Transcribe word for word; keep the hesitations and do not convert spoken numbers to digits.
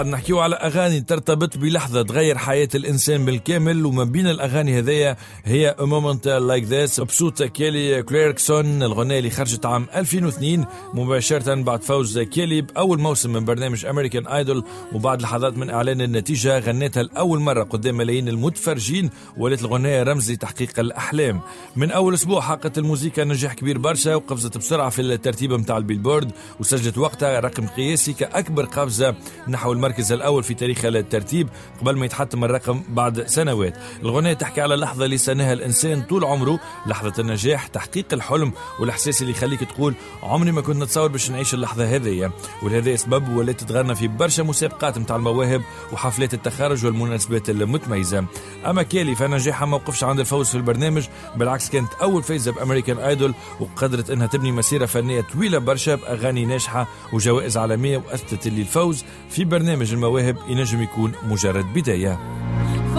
نحكيو على أغاني ترتبط بلحظة تغير حياة الإنسان بالكامل، وما بين الأغاني هذية هي A Moment Like This بصوت كيلي كليركسون، الغنية اللي خرجت عام ألفين واثنين مباشرة بعد فوز كيلي بأول موسم من برنامج أمريكان آيدول، وبعد لحظات من إعلان النتيجة غنيتها لأول مرة قدام ملايين المتفرجين، ولات الغنية رمز لتحقيق الأحلام. من أول أسبوع حققت الموسيقى نجاح كبير برشا، وقفزت بسرعة في الترتيب متاع البيلبورد، وسجلت وقتها رقم قياسي كأكبر قفزة نحو المركز الأول في تاريخ الترتيب قبل ما يتحطم الرقم بعد سنوات. الغنية تحكي على اللحظة اللي سناها الإنسان طول عمره، لحظة النجاح، تحقيق الحلم، والإحساس اللي يخليك تقول عمري ما كنت نتصور باش نعيش اللحظة هذه. ولهذا سبب ولات تتغنى في برشا مسابقات متاع المواهب وحفلات التخرج والمناسبات المتميزة. أما كيلي فنجاحها ما وقفش عند الفوز في البرنامج، بالعكس كانت أول فايزة بأمريكان آيدول، وقدرت أنها تبني مسيرة فنية طويلة برشا بأغاني ناجحة وجوائز عالمية، وأثبتت اللي الفوز في برنامج المواهب ينجم يكون مجرد بداية.